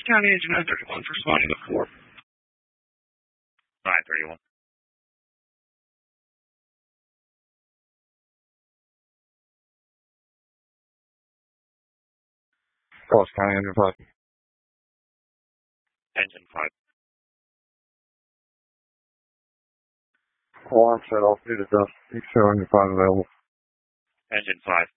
County Engine 931 for spotting the 4. 931. Cross County Engine 5. Engine 5. Alarm set off due to dust. Peak show Engine 5 available. Engine 5.